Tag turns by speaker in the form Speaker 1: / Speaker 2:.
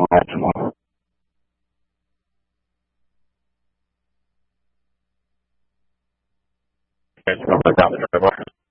Speaker 1: tomorrow. Okay, so I'll put down the driveway.